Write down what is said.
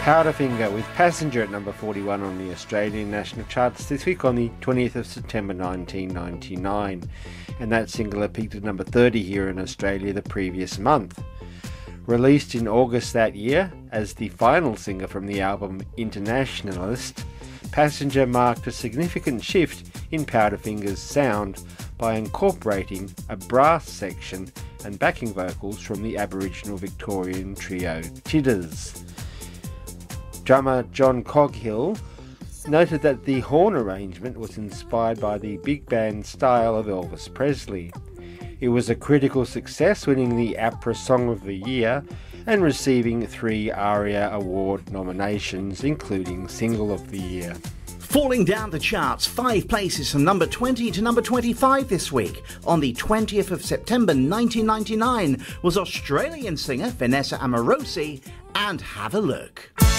Powderfinger with Passenger at number 41 on the Australian national charts this week on the 20th of September 1999, and that single had peaked at number 30 here in Australia the previous month. Released in August that year as the final single from the album Internationalist, Passenger marked a significant shift in Powderfinger's sound by incorporating a brass section and backing vocals from the Aboriginal Victorian trio Tidders. Drummer John Coghill noted that the horn arrangement was inspired by the big band style of Elvis Presley. It was a critical success, winning the APRA Song of the Year and receiving 3 ARIA Award nominations, including Single of the Year. Falling down the charts 5 places from number 20 to number 25 this week. On the 20th of September 1999 was Australian singer Vanessa Amorosi and Have a Look.